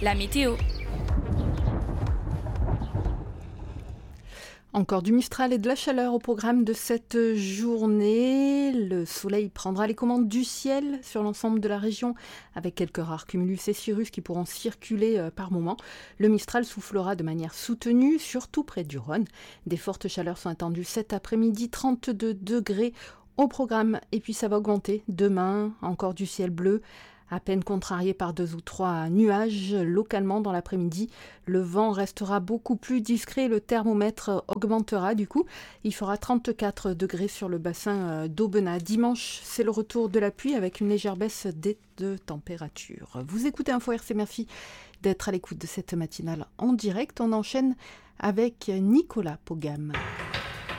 la météo. Encore du Mistral et de la chaleur au programme de cette journée. Le soleil prendra les commandes du ciel sur l'ensemble de la région avec quelques rares cumulus et cirrus qui pourront circuler par moments. Le Mistral soufflera de manière soutenue, surtout près du Rhône. Des fortes chaleurs sont attendues cet après-midi, 32 degrés au programme. Et puis ça va augmenter demain, encore du ciel bleu. À peine contrarié par 2 ou 3 nuages localement dans l'après-midi. Le vent restera beaucoup plus discret, le thermomètre augmentera du coup. Il fera 34 degrés sur le bassin d'Aubenas. Dimanche, c'est le retour de la pluie avec une légère baisse de température. Vous écoutez Info RC, merci d'être à l'écoute de cette matinale en direct. On enchaîne avec Nicolas Pogam.